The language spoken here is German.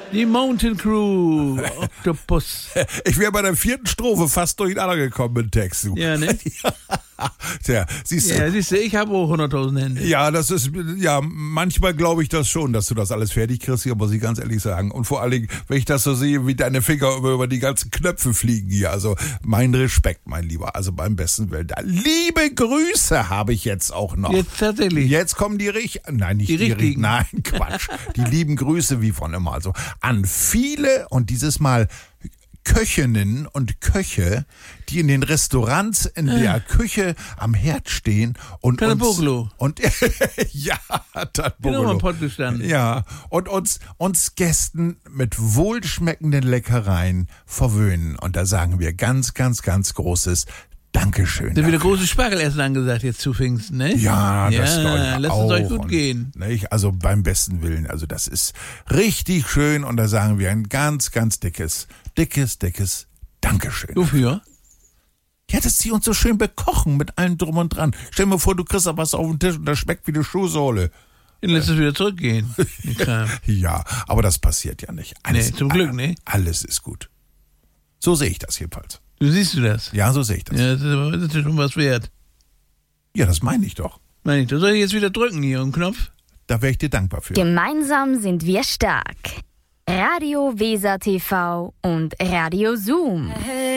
Die Mountain Crew, Octopus. Ich wäre bei der 4. Strophe fast durcheinander gekommen mit Text. Ja, ne? Tja, siehst du. Ja, siehst du, ich habe auch 100.000 Hände. Ja, das ist, ja, manchmal glaube ich das schon, dass du das alles fertig kriegst, hier muss ich ganz ehrlich sagen. Und vor allen Dingen, wenn ich das so sehe, wie deine Finger über die ganzen Knöpfe fliegen hier. Also mein Respekt, mein Lieber. Also beim besten Willen. Liebe Grüße habe ich jetzt auch noch. Jetzt tatsächlich. Jetzt kommen die richtigen. Nein, nicht Die richtigen. Nein, Quatsch. Die lieben Grüße wie von immer. Also an viele und dieses Mal Köchinnen und Köche, die in den Restaurants in der Küche am Herd stehen und Tanaboglu. Und ja, Genau, am Tanaboglu. Pott gestanden. Ja, und uns Gästen mit wohlschmeckenden Leckereien verwöhnen. Und da sagen wir ganz, ganz, ganz großes Dankeschön. Da wird wieder dafür. großes Spargelessen angesagt jetzt zu Pfingsten, ne? Ja, das ja, lasst es euch gut und, gehen. Nicht? Also beim besten Willen. Also das ist richtig schön und da sagen wir ein ganz, ganz dickes Dankeschön. Wofür? Ja, dass sie uns so schön bekochen mit allem drum und dran. Stell dir mal vor, du kriegst da was auf den Tisch und das schmeckt wie eine Schuhsohle. Dann lässt es wieder zurückgehen. den Kram. Ja, aber das passiert ja nicht. Nee, zum Glück, ne? Alles ist gut. So sehe ich das jedenfalls. Du siehst du das? Ja, so sehe ich das. Ja, das ist schon was wert. Ja, das meine ich doch. Meine ich, da soll ich jetzt wieder drücken hier am Knopf? Da wäre ich dir dankbar für. Gemeinsam sind wir stark. Radio Weser TV und Radio Zoom.